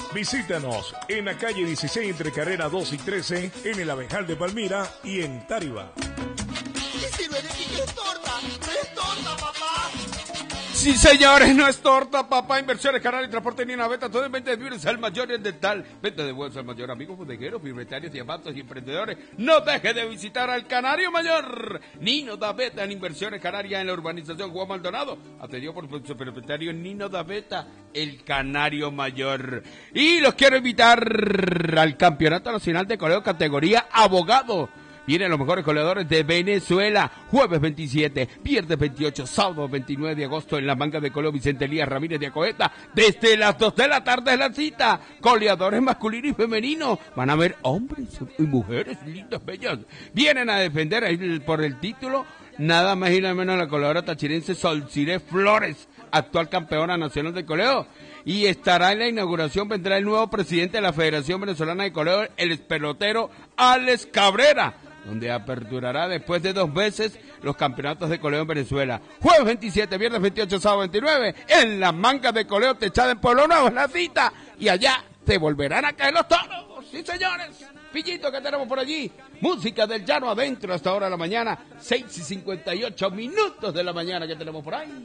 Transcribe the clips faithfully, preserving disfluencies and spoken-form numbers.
Visítanos en la calle dieciséis entre carrera dos y trece, en el Abejal de Palmira y en Táriba. ¿Qué sirve de que es torta? ¡No es torta, papá! Sí, señores, no es torta, papá. Inversiones Canaria y Transporte Nina Beta, todo en venta de víveres al mayor y el dental. Venta de bolsa al mayor, amigos bodegueros, propietarios, diamantes y emprendedores. No deje de visitar al Canario Mayor. Nino da Beta en Inversiones Canaria en la urbanización Juan Maldonado. Atendido por su propietario Nino da Beta, el Canario Mayor. Y los quiero invitar al Campeonato Nacional de Coleo categoría abogado. Vienen los mejores goleadores de Venezuela. Jueves veintisiete, viernes veintiocho, sábado veintinueve de agosto en la manga de coleo Vicente Elías Ramírez de Acoeta. Desde las dos de la tarde es la cita. Goleadores masculinos y femeninos. Van a ver hombres y mujeres lindas, bellas. Vienen a defender el, por el título nada más y nada menos la goleadora tachirense Solciré Flores, actual campeona nacional de coleo. Y estará en la inauguración, vendrá el nuevo presidente de la Federación Venezolana de Coleo, el pelotero Alex Cabrera, donde aperturará después de dos veces los campeonatos de coleo en Venezuela. Jueves veintisiete, viernes veintiocho, sábado veintinueve, en la manga de coleo techada en Pueblo Nuevo, es la cita. Y allá te volverán a caer los toros. Sí, señores. Pillito que tenemos por allí. Música del llano adentro hasta ahora de la mañana. seis y cincuenta y ocho minutos de la mañana que tenemos por ahí.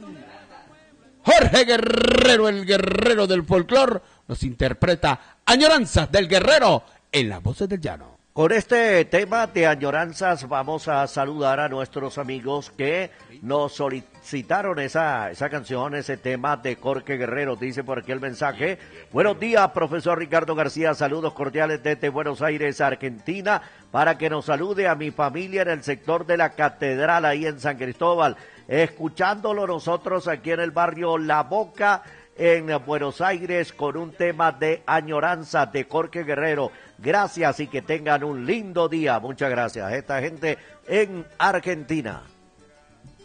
Jorge Guerrero, el guerrero del folclor, nos interpreta Añoranzas del Guerrero en las voces del llano. Con este tema de añoranzas vamos a saludar a nuestros amigos que nos solicitaron esa, esa canción, ese tema de Jorge Guerrero. Dice por aquí el mensaje: buenos días, profesor Ricardo García, saludos cordiales desde Buenos Aires, Argentina, para que nos salude a mi familia en el sector de la Catedral, ahí en San Cristóbal, escuchándolo nosotros aquí en el barrio La Boca, en Buenos Aires, con un tema de añoranza de Jorge Guerrero. Gracias y que tengan un lindo día. Muchas gracias. Esta gente en Argentina.